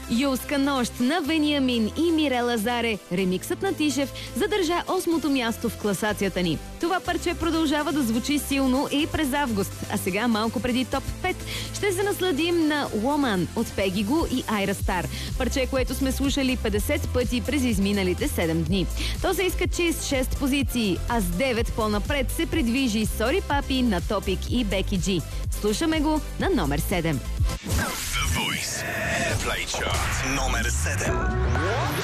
Юлска нощ на Вениамин и Мирела Заре. Ремиксът на Тишев задържа 8-то място в класацията ни. Това парче продължава да звучи силно и през август. А сега, малко преди топ 5, ще се насладим на Woman от Пеги Гу и Айра Стар. Парче, което сме слушали 50 пъти през изминалите 7 дни. То се изкачи с 6 позиции, а с 9 по-напред се придвижи Сори Папи на Топик и Беки Джи. Слушаме го на номер 7. The Voice Airplay Chart номер 7.